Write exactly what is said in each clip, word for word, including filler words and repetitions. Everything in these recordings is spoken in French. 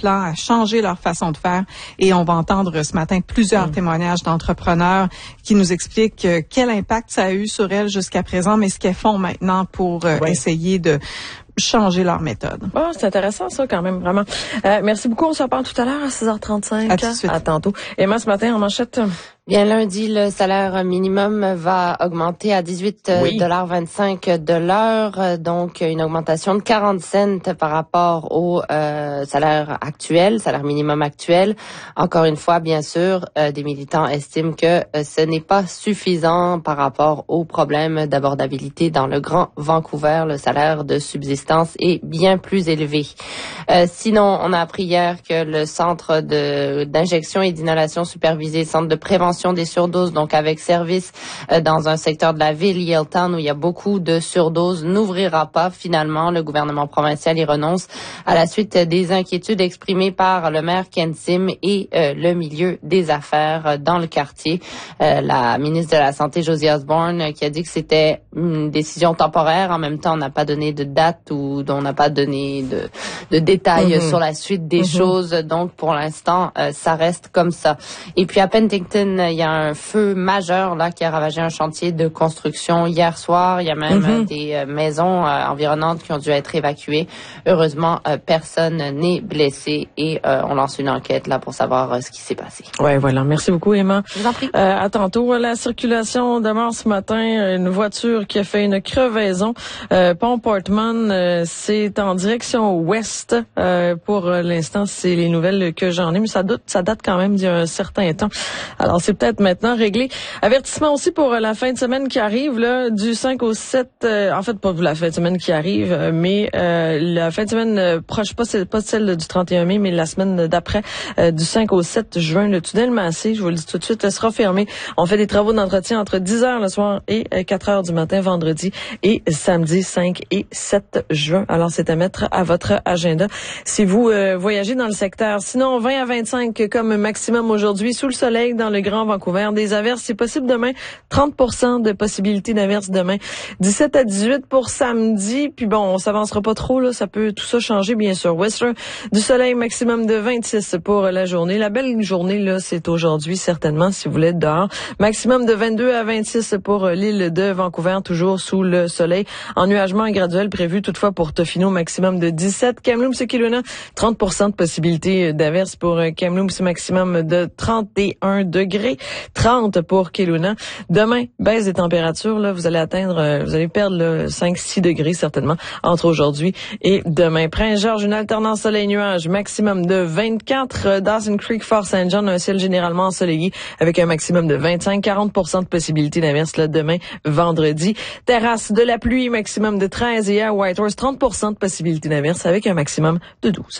plan, à changer leur façon de faire. Et on va entendre ce matin plusieurs mmh. témoignages d'entrepreneurs qui nous expliquent euh, quel impact ça a eu sur elles jusqu'à présent, mais ce qu'elles font maintenant pour euh, oui. essayer de changer leur méthode. Bon, c'est intéressant ça quand même, vraiment. Euh, merci beaucoup. On se reparle tout à l'heure à six heures trente-cinq. À tout de suite. À tantôt. Et moi, ce matin, en manchette... Bien, lundi, le salaire minimum va augmenter à dix-huit dollars vingt-cinq de l'heure, donc une augmentation de quarante cents par rapport au euh, salaire actuel, salaire minimum actuel. Encore une fois, bien sûr, euh, des militants estiment que euh, ce n'est pas suffisant par rapport aux problèmes d'abordabilité dans le Grand Vancouver. Le salaire de subsistance est bien plus élevé. Euh, sinon, on a appris hier que le centre de d'injection et d'inhalation supervisée, centre de prévention des surdoses, donc avec service euh, dans un secteur de la ville, Yaletown, où il y a beaucoup de surdoses, n'ouvrira pas finalement. Le gouvernement provincial y renonce à la suite des inquiétudes exprimées par le maire Ken Sim et euh, le milieu des affaires dans le quartier. Euh, la ministre de la Santé, Josie Osborne, euh, qui a dit que c'était une décision temporaire. En même temps, on n'a pas donné de date ou on n'a pas donné de, de détails mm-hmm. sur la suite des mm-hmm. choses. Donc, pour l'instant, euh, ça reste comme ça. Et puis, à Penticton, il y a un feu majeur là qui a ravagé un chantier de construction hier soir. Il y a même mm-hmm. des euh, maisons euh, environnantes qui ont dû être évacuées. Heureusement, euh, personne n'est blessé et euh, on lance une enquête là pour savoir euh, ce qui s'est passé. Ouais, voilà. Merci beaucoup, Emma. Je vous en prie. Euh, à tantôt. La circulation demeure ce matin. Une voiture qui a fait une crevaison. Euh, Pont Portman, euh, c'est en direction ouest. Euh, pour l'instant, c'est les nouvelles que j'en ai, mais ça date, ça date quand même d'il y a un certain temps. Alors, c'est peut-être maintenant réglé. Avertissement aussi pour la fin de semaine qui arrive, là, du cinq au sept, euh, en fait, pas la fin de semaine qui arrive, mais euh, la fin de semaine euh, proche, pas, pas celle du trente et un mai, mais la semaine d'après, euh, du cinq au sept juin, le tunnel Massé, je vous le dis tout de suite, sera fermé. On fait des travaux d'entretien entre dix heures le soir et quatre heures du matin, vendredi et samedi cinq et sept juin. Alors, c'est à mettre à votre agenda si vous euh, voyagez dans le secteur. Sinon, vingt à vingt-cinq comme maximum aujourd'hui, sous le soleil dans le Grand Vancouver. Des averses, c'est possible demain. trente pour cent de possibilité d'averses demain. dix-sept à dix-huit pour samedi. Puis bon, on s'avancera pas trop, là. Ça peut tout ça changer, bien sûr. Western, du soleil maximum de vingt-six pour la journée. La belle journée, là, c'est aujourd'hui, certainement, si vous voulez être dehors. Maximum de vingt-deux à vingt-six pour l'île de Vancouver, toujours sous le soleil. Ennuagement graduel prévu, toutefois, pour Tofino, maximum de dix-sept. Kamloops et Kelowna, trente pour cent de possibilité d'averses pour Kamloops, maximum de trente et un degrés. trente pour Kelowna. Demain, baisse des températures, là, vous allez atteindre, vous allez perdre là, cinq six degrés certainement entre aujourd'hui et demain. Prince-Georges, une alternance soleil-nuage, maximum de vingt-quatre. Dawson Creek, Fort Saint John, un ciel généralement ensoleillé avec un maximum de vingt-cinq, quarante pour cent de possibilité d'averse là demain, vendredi. Terrasse, de la pluie, maximum de treize et à Whitehorse, trente pour cent de possibilité d'averse avec un maximum de douze.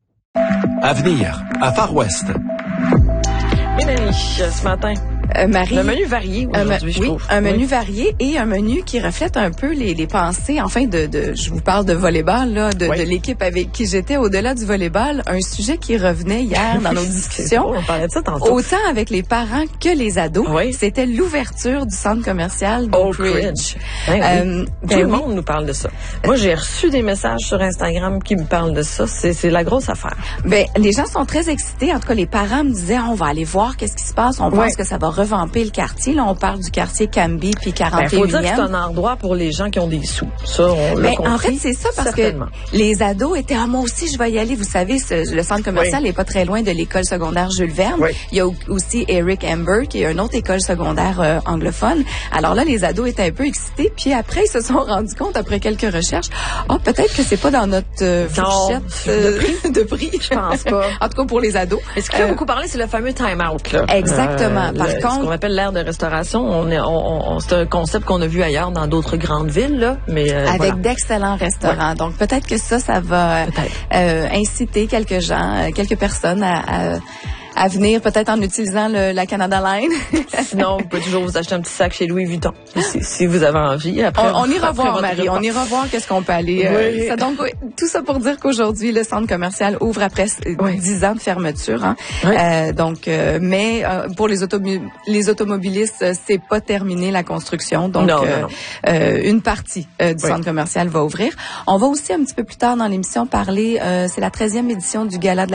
Avenir, à Far West. Mélanie, ce matin. Euh, Marie, le menu varié aujourd'hui, je oui, trouve. un menu oui. varié et un menu qui reflète un peu les, les pensées, enfin, de, de, je vous parle de volleyball, là, de, oui. de l'équipe avec qui j'étais. Au-delà du volleyball, un sujet qui revenait hier dans nos discussions. Bon, on parlait de ça tantôt. Autant avec les parents que les ados. Oui. C'était l'ouverture du centre commercial Oak Ridge. Ben, euh, oui. Tout ben, le oui. monde nous parle de ça. Moi, j'ai reçu des messages sur Instagram qui me parlent de ça. C'est, c'est la grosse affaire. Ben, les gens sont très excités. En tout cas, les parents me disaient, on va aller voir qu'est-ce qui se passe. On ouais. pense que ça va revamper le quartier. Là, on parle du quartier Cambie puis quarante et unième. Ben, faut dire que c'est un endroit pour les gens qui ont des sous. Ça, on l'a ben, compris. En fait, c'est ça parce certainement. que les ados étaient, ah, moi aussi, je vais y aller. Vous savez, ce, le centre commercial n'est oui. pas très loin de l'école secondaire Jules Verne. Oui. Il y a aussi Eric Amber, qui est une autre école secondaire euh, anglophone. Alors là, les ados étaient un peu excités. Puis après, ils se sont rendus compte, après quelques recherches, ah, oh, peut-être que c'est pas dans notre euh, fourchette euh, de prix. de prix. Je pense pas. En tout cas, pour les ados. Et ce qui a euh, beaucoup parlé, c'est le fameux time-out. Là. Exactement. Euh, Par le, contre, ce qu'on appelle l'ère de restauration, on est, on, on, c'est un concept qu'on a vu ailleurs dans d'autres grandes villes, là. Mais euh, avec voilà. d'excellents restaurants. Ouais. Donc peut-être que ça, ça va euh, inciter quelques gens, quelques personnes à, à à venir peut-être en utilisant le, la Canada Line. Sinon, vous pouvez toujours vous acheter un petit sac chez Louis Vuitton, si, si vous avez envie. Après, on, on ira après voir, Marie, repas. on ira voir qu'est-ce qu'on peut aller. Oui. Euh, ça, donc, tout ça pour dire qu'aujourd'hui, le centre commercial ouvre après oui. dix ans de fermeture. Hein. Oui. Euh, donc, euh, mais euh, pour les, automo- les automobilistes, c'est pas terminé la construction. Donc, non, euh, non, non. Euh, une partie euh, du oui. centre commercial va ouvrir. On va aussi un petit peu plus tard dans l'émission parler, euh, c'est la treizième édition du Gala de la